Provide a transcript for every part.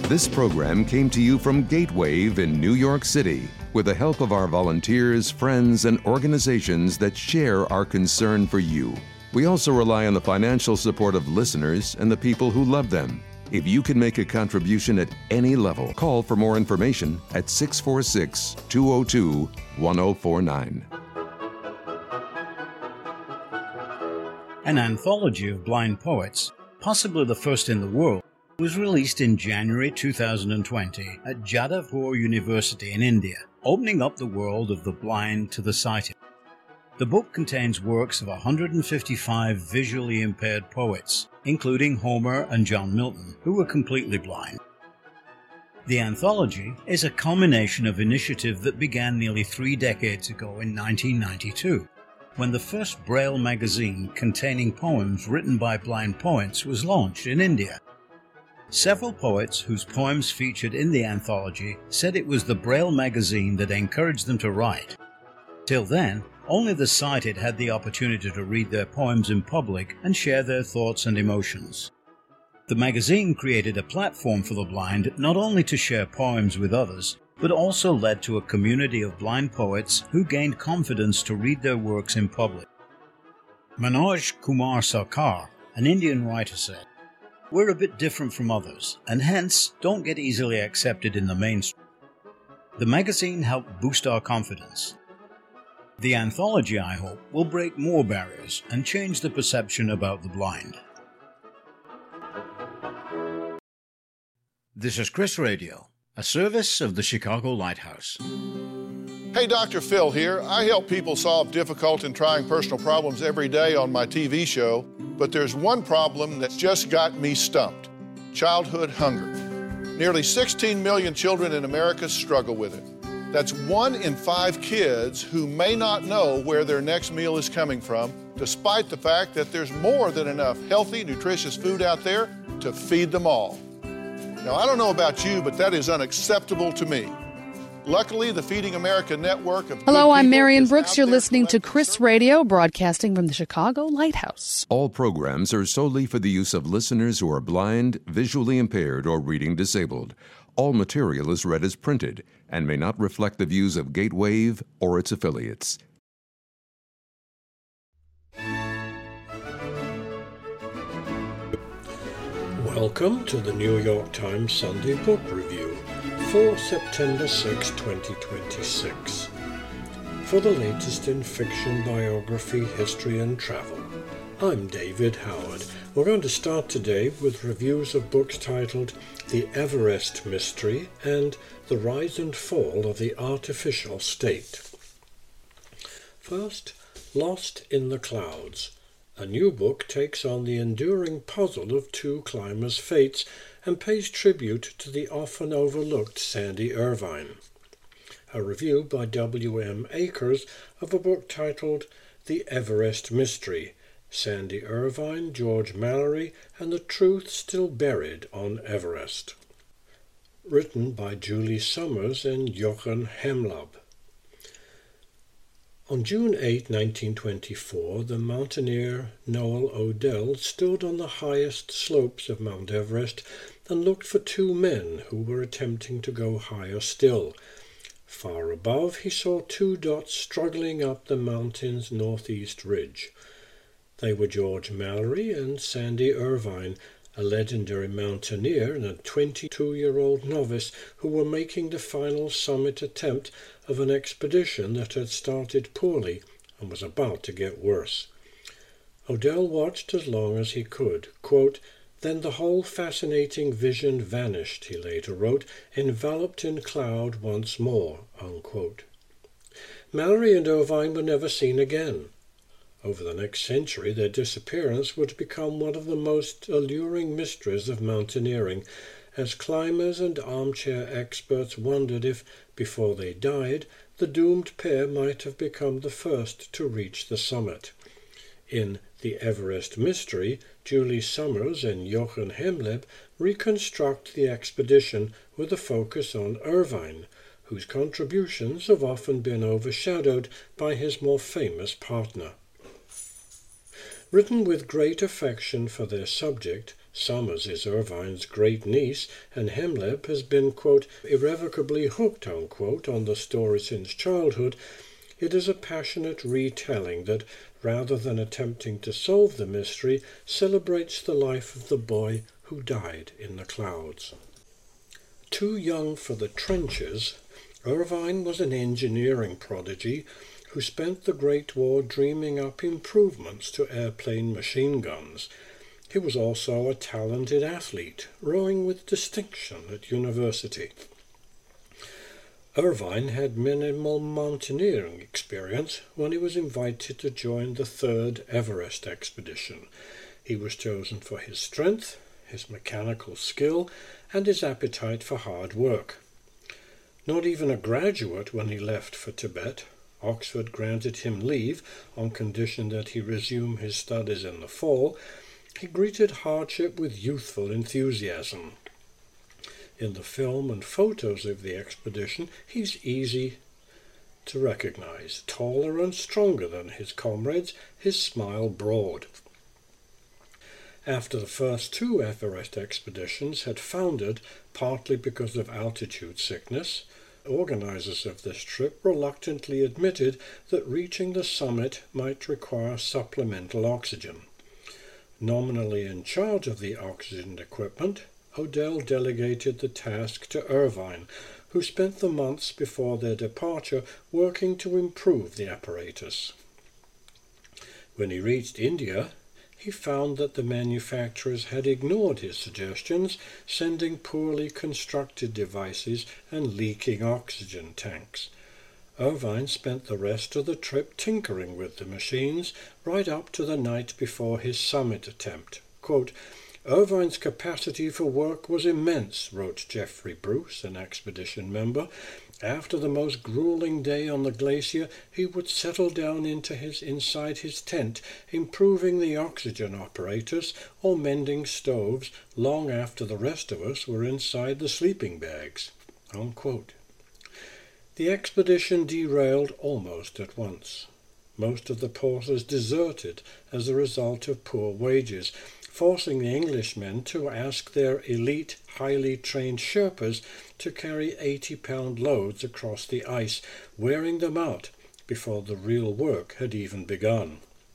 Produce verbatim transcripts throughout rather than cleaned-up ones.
This program came to you from Gatewave in New York City with the help of our volunteers, friends, and organizations that share our concern for you. We also rely on the financial support of listeners and the people who love them. If you can make a contribution at any level, call for more information at six four six, two zero two, one zero four nine. An anthology of blind poets, possibly the first in the world, was released in January two thousand twenty at Jadavpur University in India, opening up the world of the blind to the sighted. The book contains works of one hundred fifty-five visually impaired poets, including Homer and John Milton, who were completely blind. The anthology is a culmination of initiative that began nearly three decades ago in nineteen ninety-two, when the first Braille magazine containing poems written by blind poets was launched in India. Several poets whose poems featured in the anthology said it was the Braille magazine that encouraged them to write. Till then, only the sighted had the opportunity to read their poems in public and share their thoughts and emotions. The magazine created a platform for the blind not only to share poems with others, but also led to a community of blind poets who gained confidence to read their works in public. Manoj Kumar Sarkar, an Indian writer, said, "We're a bit different from others, and hence don't get easily accepted in the mainstream. The magazine helped boost our confidence. The anthology, I hope, will break more barriers and change the perception about the blind." This is Chris Radio, a service of the Chicago Lighthouse. Hey, Doctor Phil here. I help people solve difficult and trying personal problems every day on my T V show, but there's one problem that's just got me stumped: childhood hunger. Nearly sixteen million children in America struggle with it. That's one in five kids who may not know where their next meal is coming from, despite the fact that there's more than enough healthy, nutritious food out there to feed them all. Now, I don't know about you, but that is unacceptable to me. Luckily, the Feeding America network of Hello, I'm Marion Brooks. You're listening to Chris Radio, broadcasting from the Chicago Lighthouse. All programs are solely for the use of listeners who are blind, visually impaired, or reading disabled. All material is read as printed and may not reflect the views of Gatewave or its affiliates. Welcome to the New York Times Sunday Book Review for September sixth, twenty twenty-six. For the latest in fiction, biography, history, and travel, I'm David Howard. We're going to start today with reviews of books titled The Everest Mystery and The Rise and Fall of the Artificial State. First, Lost in the Clouds. A new book takes on the enduring puzzle of two climbers' fates and pays tribute to the often overlooked Sandy Irvine. A review by W M Akers of a book titled The Everest Mystery, Sandy Irvine, George Mallory, and the Truth Still Buried on Everest. Written by Julie Summers and Jochen Hemlab. On June eighth, nineteen twenty-four, the mountaineer Noel Odell stood on the highest slopes of Mount Everest and looked for two men who were attempting to go higher still. Far above, he saw two dots struggling up the mountain's northeast ridge. They were George Mallory and Sandy Irvine, a legendary mountaineer and a twenty-two-year-old novice who were making the final summit attempt of an expedition that had started poorly and was about to get worse. Odell watched as long as he could. Quote, "Then the whole fascinating vision vanished," he later wrote, "enveloped in cloud once more." Unquote. Mallory and Irvine were never seen again. Over the next century, their disappearance would become one of the most alluring mysteries of mountaineering, as climbers and armchair experts wondered if, before they died, the doomed pair might have become the first to reach the summit. In The Everest Mystery, Julie Summers and Jochen Hemlab reconstruct the expedition with a focus on Irvine, whose contributions have often been overshadowed by his more famous partner. Written with great affection for their subject, Summers is Irvine's great niece, and Hemleb has been, quote, irrevocably hooked, unquote, on the story since childhood. It is a passionate retelling that, rather than attempting to solve the mystery, celebrates the life of the boy who died in the clouds. Too young for the trenches, Irvine was an engineering prodigy who spent the Great War dreaming up improvements to airplane machine guns. He was also a talented athlete, rowing with distinction at university. Irvine had minimal mountaineering experience when he was invited to join the third Everest expedition. He was chosen for his strength, his mechanical skill, and his appetite for hard work. Not even a graduate when he left for Tibet, Oxford granted him leave on condition that he resume his studies in the fall. He greeted hardship with youthful enthusiasm. In the film and photos of the expedition, he's easy to recognize. Taller and stronger than his comrades, his smile broad. After the first two Everest expeditions had foundered, partly because of altitude sickness, organizers of this trip reluctantly admitted that reaching the summit might require supplemental oxygen. Nominally in charge of the oxygen equipment, Odell delegated the task to Irvine, who spent the months before their departure working to improve the apparatus. When he reached India, he found that the manufacturers had ignored his suggestions, sending poorly constructed devices and leaking oxygen tanks. Irvine spent the rest of the trip tinkering with the machines, right up to the night before his summit attempt. Quote, Irvine's capacity for work was immense, wrote Jeffrey Bruce, an expedition member. After the most grueling day on the glacier, he would settle down into his inside his tent, improving the oxygen apparatus or mending stoves long after the rest of us were inside the sleeping bags. Unquote. The expedition derailed almost at once. Most of the porters deserted as a result of poor wages, forcing the Englishmen to ask their elite, highly trained Sherpas to carry eighty-pound loads across the ice, wearing them out before the real work had even begun.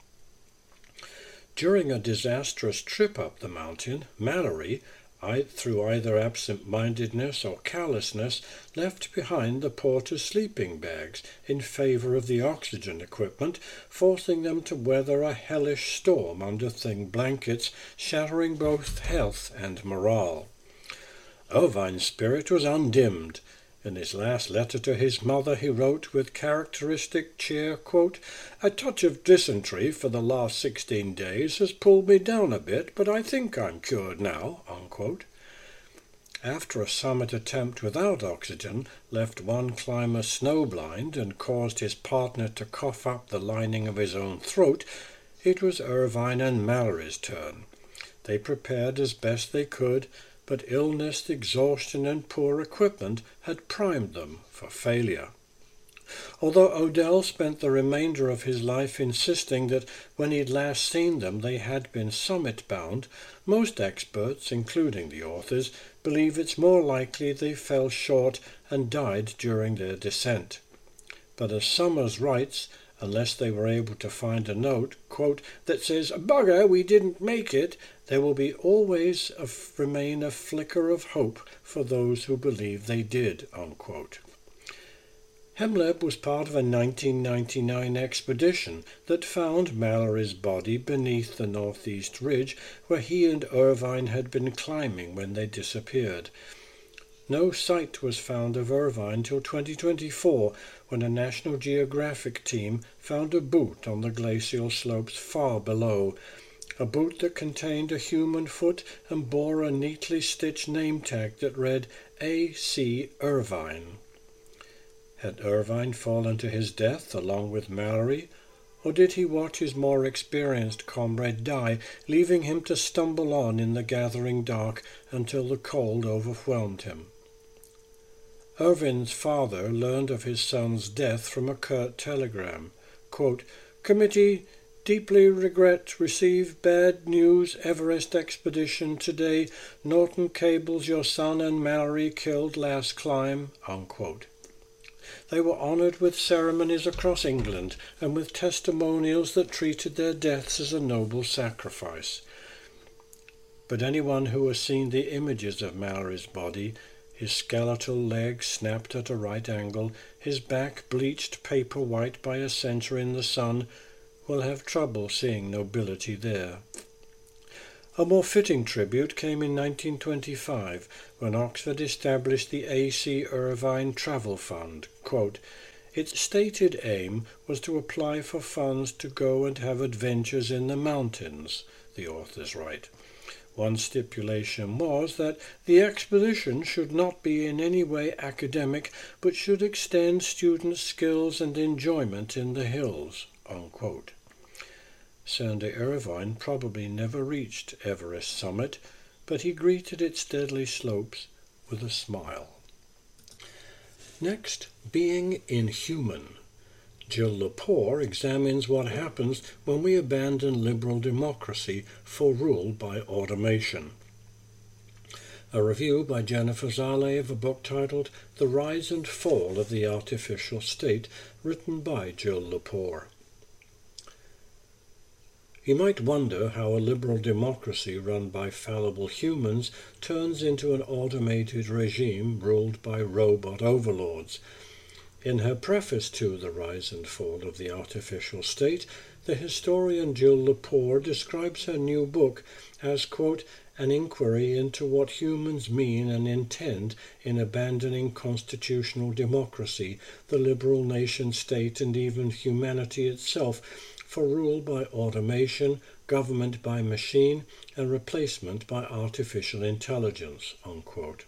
During a disastrous trip up the mountain, Mallory, through either absent-mindedness or callousness, left behind the porters' sleeping bags in favor of the oxygen equipment, forcing them to weather a hellish storm under thin blankets, shattering both health and morale. Irvine's spirit was undimmed. In his last letter to his mother he wrote with characteristic cheer, quote, A touch of dysentery for the last sixteen days has pulled me down a bit, but I think I'm cured now, unquote. After a summit attempt without oxygen left one climber snowblind and caused his partner to cough up the lining of his own throat, it was Irvine and Mallory's turn. They prepared as best they could, but illness, exhaustion, and poor equipment had primed them for failure. Although Odell spent the remainder of his life insisting that when he'd last seen them they had been summit-bound, most experts, including the authors, believe it's more likely they fell short and died during their descent. But as Summers writes, unless they were able to find a note, quote, that says, "Bugger, we didn't make it," there will be always a, remain a flicker of hope for those who believe they did, unquote. Hemleb was part of a nineteen ninety-nine expedition that found Mallory's body beneath the northeast ridge where he and Irvine had been climbing when they disappeared. No sight was found of Irvine till twenty twenty-four, when a National Geographic team found a boot on the glacial slopes far below, a boot that contained a human foot and bore a neatly stitched name tag that read A C Irvine. Had Irvine fallen to his death along with Mallory, or did he watch his more experienced comrade die, leaving him to stumble on in the gathering dark until the cold overwhelmed him? Irvine's father learned of his son's death from a curt telegram. Quote, "Committee deeply regret, receive bad news, Everest expedition today, Norton cables your son and Mallory killed last climb, unquote. They were honoured with ceremonies across England and with testimonials that treated their deaths as a noble sacrifice. But anyone who has seen the images of Mallory's body, his skeletal leg snapped at a right angle, his back bleached paper white by a century in the sun, will have trouble seeing nobility there. A more fitting tribute came in nineteen twenty-five, when Oxford established the A C Irvine Travel Fund. Quote, its stated aim was to apply for funds to go and have adventures in the mountains, the authors write. One stipulation was that the expedition should not be in any way academic, but should extend students' skills and enjoyment in the hills, unquote. Sandy Irvine probably never reached Everest summit, but he greeted its deadly slopes with a smile. Next, being inhuman. Jill Lepore examines what happens when we abandon liberal democracy for rule by automation. A review by Jennifer Zale of a book titled The Rise and Fall of the Artificial State, written by Jill Lepore. You might wonder how a liberal democracy run by fallible humans turns into an automated regime ruled by robot overlords. In her preface to The Rise and Fall of the Artificial State, the historian Jill Lepore describes her new book as, quote, an inquiry into what humans mean and intend in abandoning constitutional democracy, the liberal nation-state, and even humanity itself, for rule by automation, government by machine, and replacement by artificial intelligence, unquote.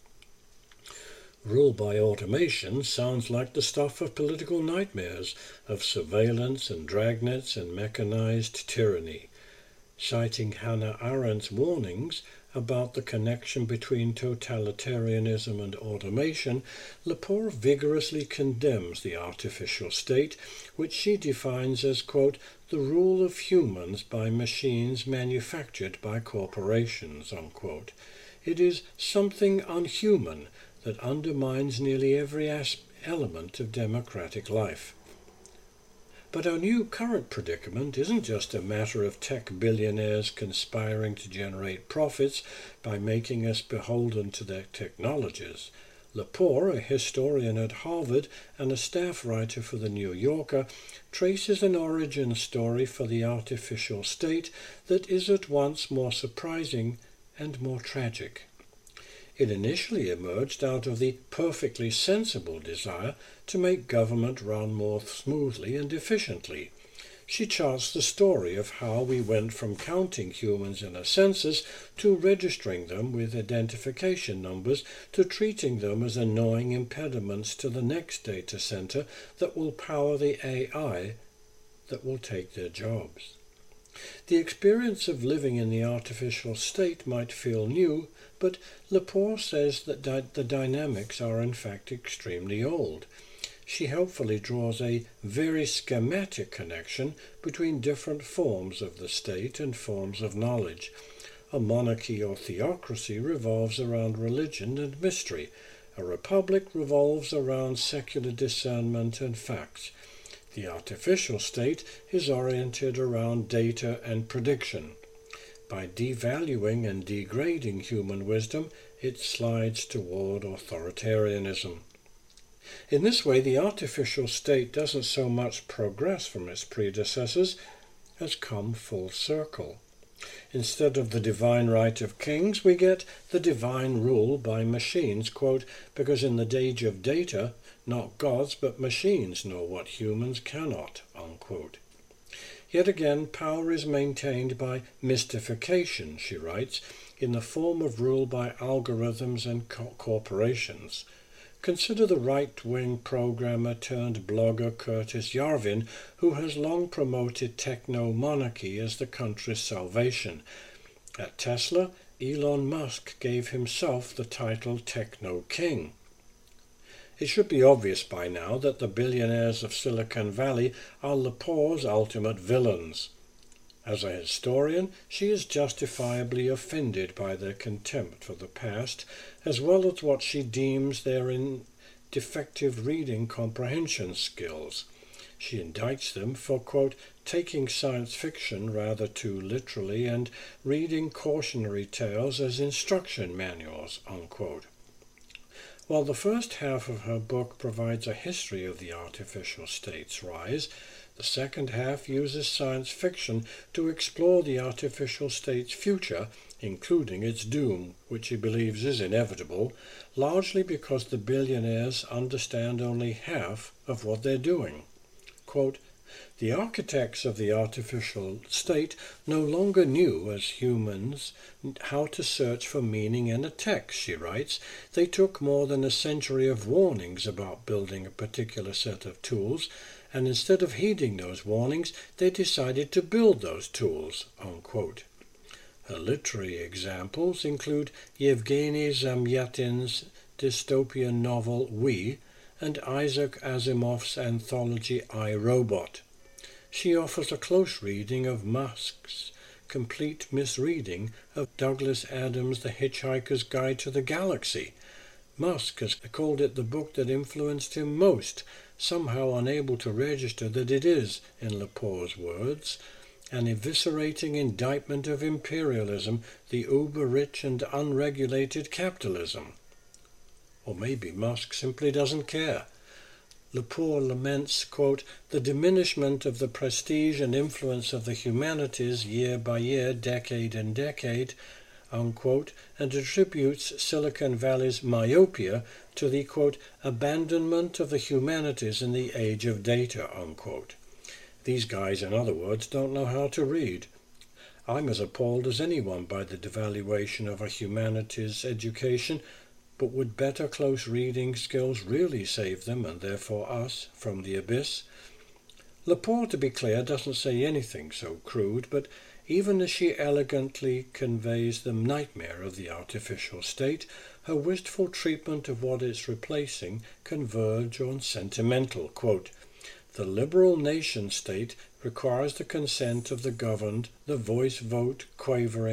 Rule by automation sounds like the stuff of political nightmares, of surveillance and dragnets and mechanized tyranny. Citing Hannah Arendt's warnings about the connection between totalitarianism and automation, Lepore vigorously condemns the artificial state, which she defines as, quote, the rule of humans by machines manufactured by corporations, unquote. It is something unhuman that undermines nearly every element of democratic life. But our new current predicament isn't just a matter of tech billionaires conspiring to generate profits by making us beholden to their technologies. Lepore, a historian at Harvard and a staff writer for The New Yorker, traces an origin story for the artificial state that is at once more surprising and more tragic. It initially emerged out of the perfectly sensible desire to make government run more smoothly and efficiently. She charts the story of how we went from counting humans in a census to registering them with identification numbers to treating them as annoying impediments to the next data center that will power the A I that will take their jobs. The experience of living in the artificial state might feel new, but Lepore says that di- the dynamics are in fact extremely old. She helpfully draws a very schematic connection between different forms of the state and forms of knowledge. A monarchy or theocracy revolves around religion and mystery. A republic revolves around secular discernment and facts. The artificial state is oriented around data and prediction. By devaluing and degrading human wisdom, it slides toward authoritarianism. In this way, the artificial state doesn't so much progress from its predecessors as come full circle. Instead of the divine right of kings, we get the divine rule by machines, quote, because in the age of data, not gods but machines know what humans cannot, unquote. Yet again, power is maintained by mystification, she writes, in the form of rule by algorithms and co- corporations. Consider the right-wing programmer turned blogger Curtis Yarvin, who has long promoted techno-monarchy as the country's salvation. At Tesla, Elon Musk gave himself the title Techno-King. It should be obvious by now that the billionaires of Silicon Valley are Lepore's ultimate villains. As a historian, she is justifiably offended by their contempt for the past, as well as what she deems their in defective reading comprehension skills. She indicts them for, quote, taking science fiction rather too literally and reading cautionary tales as instruction manuals, unquote. While the first half of her book provides a history of the artificial state's rise, the second half uses science fiction to explore the artificial state's future, including its doom, which she believes is inevitable, largely because the billionaires understand only half of what they're doing. Quote, the architects of the artificial state no longer knew, as humans, how to search for meaning in a text, she writes. They took more than a century of warnings about building a particular set of tools, and instead of heeding those warnings, they decided to build those tools, unquote. Her literary examples include Yevgeny Zamyatin's dystopian novel We, and Isaac Asimov's anthology I, Robot. She offers a close reading of Musk's complete misreading of Douglas Adams' The Hitchhiker's Guide to the Galaxy. Musk has called it the book that influenced him most, somehow unable to register that it is, in Lepore's words, an eviscerating indictment of imperialism, the uber-rich and unregulated capitalism. Or maybe Musk simply doesn't care. Lepore laments, quote, the diminishment of the prestige and influence of the humanities year by year, decade and decade, unquote, and attributes Silicon Valley's myopia to the, quote, abandonment of the humanities in the age of data, unquote. These guys, in other words, don't know how to read. I'm as appalled as anyone by the devaluation of a humanities education, but would better close reading skills really save them, and therefore us, from the abyss? Lepore, to be clear, doesn't say anything so crude, but even as she elegantly conveys the nightmare of the artificial state, her wistful treatment of what it's replacing converge on sentimental, quote, the liberal nation-state requires the consent of the governed, the voice-vote quavering